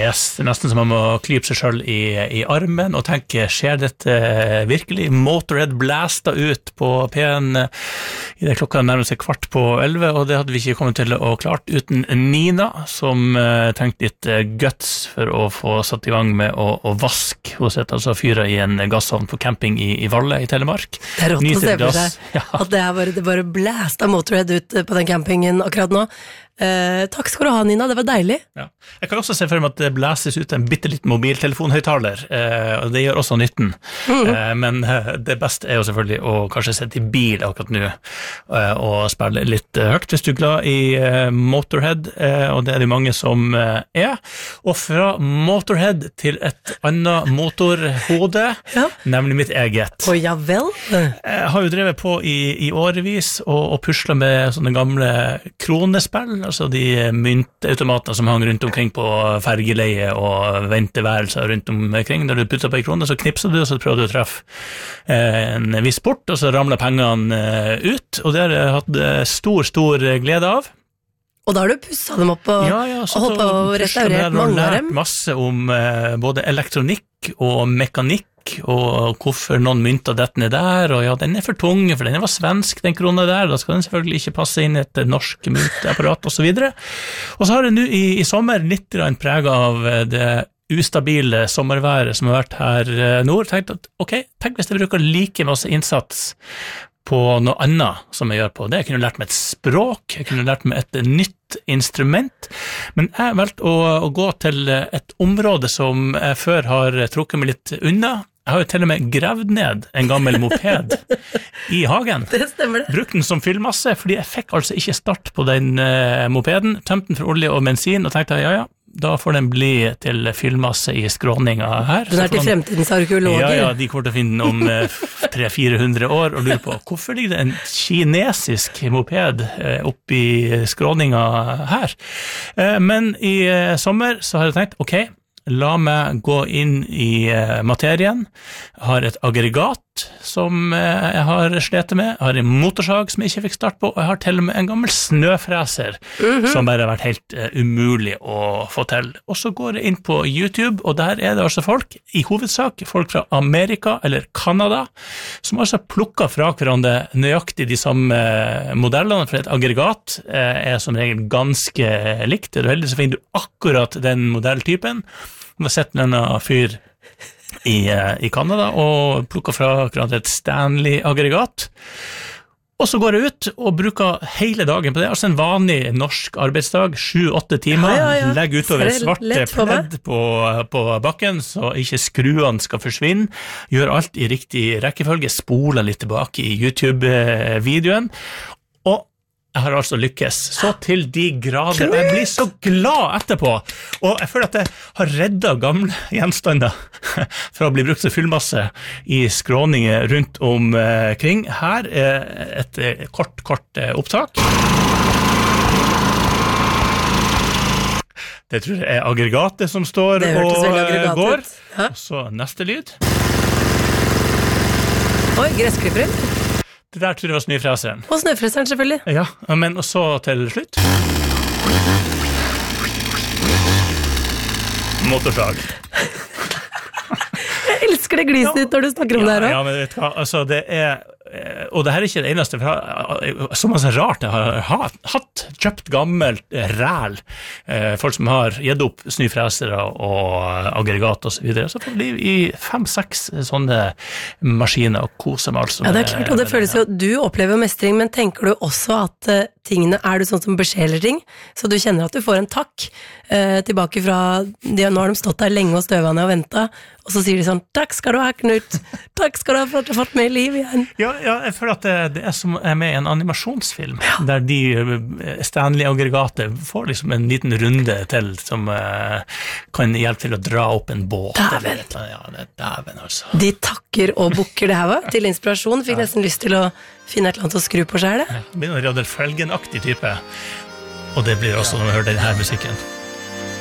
Det nesten som man må klype seg selv i armen og tenke, skjer dette virkelig? Motorhead blæsta ut på P1 i det klokka nærmest 11:15, og det hadde vi ikke kommet til å klart uten Nina, som trengte litt guts for å få satt i gang med å vaske. Hun setter altså fyra i en gassovn på camping i Valle i Telemark. Det rått å se for seg at det bare blæsta Motorhead ut på den campingen akkurat nå. Takk skal du ha, Nina, det var deilig. Ja. Jeg kan også se for meg at det blæses ut en bitteliten mobiltelefonhøyttaler, og det gjør også nytten. Men det beste er jo selvfølgelig å kanskje sette i bil akkurat nå og spille litt høyt hvis du er glad i Motorhead, og det er det mange som er. Og fra Motorhead til et annet motorhode, nemlig mitt eget. Ja vel? Jeg har jo drevet på i årevis og puslet med sånne gamle kronespill, altså de myntautomatene som hang rundt omkring på fergeleie og venteværelser rundt omkring. Når du putter på en krone, så knipser du, og så prøver du å treffe en viss port, og så ramler pengene ut, og det har jeg hatt stor glede av. Og da har du pusset dem opp og holdt på å restaurere mange av dem? Masse om både elektronikk og mekanikk, og hvorfor noen mynter dette ned der, og den er for tung, for den var svensk, den krona der, da skal den selvfølgelig ikke passe inn i et norsk myntapparat, og så videre. Og så har jeg nå i sommer litt preget av det ustabile sommerværet som har vært her nord, tenkt at tenk hvis jeg bruker like masse innsats på noe annet som jeg gjør på det. Jeg kunne lært meg et språk, jeg kunne lært meg et nytt instrument, men jeg valgte å gå til et område som jeg før har trukket meg litt unna. Jeg har jo til og med gravd ned en gammel moped i hagen. Det stemmer det. Brukt den som fyllmasse, fordi jeg fikk altså ikke start på den mopeden, tømte den for olje og bensin, og tenkte da får den bli til fyllmasse i skråninga her. Den til fremtidens arkeologer. Ja, de kommer til å finne den om 300-400 år, og lurer på, hvorfor ligger det en kinesisk moped oppi skråninga her? Men i sommer så har jeg tenkt, la meg gå inn i materien. Jeg har et aggregat som jeg har slet med. Jeg har en motorsag som jeg ikke fikk start på, og jeg har til og med en gammel snøfreser som bare har vært helt umulig å få til. Og så går jeg inn på YouTube, og der er det altså folk, i hovedsak folk fra Amerika eller Kanada, som altså plukker fra hverandre nøyaktig de samme modellene, for et aggregat er som regel ganske likt. Er du heldig, så finner du akkurat den modelltypen. Jeg har sett en fyr i Kanada og plukket fra akkurat et Stanley-aggregat. Og så går jeg ut og bruker hele dagen på det, altså en vanlig norsk arbeidsdag, 7-8 timer, legger utover svarte pledd på bakken, så ikke skruene skal forsvinne, gjør alt i riktig rekkefølge, spoler litt tilbake i YouTube-videoen, og jeg har altså lykkes, så til de grader. Jeg blir så glad etterpå, og jeg føler at jeg har reddet gamle gjenstander fra å bli brukt som fyllmasse i skråninger rundt omkring. Her er et kort opptak. Det tror jeg er aggregatet som står og går. Så neste lyd. Oi, gressklipperen. Det der tror jeg var snøfreseren. Og snøfreseren selvfølgelig. Ja, men så til slutt. Motorsag. Jeg elsker det gliset ditt når du snakker om det her. Ja, men vet du hva, altså det er, og det her er ikke det eneste, som er så rart, jeg har kjøpt gammelt ræl, folk som har gitt opp snøfresere og aggregat og så videre, så får det bli i 5-6 sånne maskiner og kose med alt som det er klart, og det føles jo, du opplever mestring, men tenker du også at tingene, er du sånn som besjeler ting, så du kjenner at du får en takk tilbake fra, nå har de stått der lenge og støvende og ventet, og så sier de sånn, takk skal du ha, Knut, takk skal du ha for at du har fått med liv igjen. Ja, jeg føler at det er som er med i en animasjonsfilm, der de Stanley-aggregatet får liksom en liten runde til, som kan hjelpe til å dra opp en båt. Dæven. Dæven, altså. De takker og bukker det her, va? Til inspirasjon, fikk nesten lyst til å finne et eller annet å skru på seg, det. Det blir noen Radel Felgen-aktig type, og det blir også når vi hører denne musikken.